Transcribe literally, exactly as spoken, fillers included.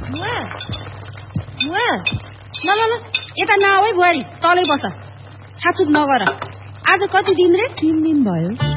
ल ल ल यता नआऊ है बुहारी, तलै बस, छाचुक नगर। आज कति दिन रे? तीन दिन भयो।